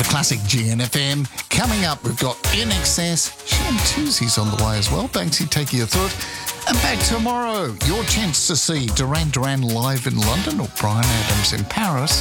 The classic GNFM. Coming up, we've got In Excess. Shan Toozy's on the way as well. Banksy taking you through it. And back tomorrow, your chance to see Duran Duran live in London or Bryan Adams in Paris.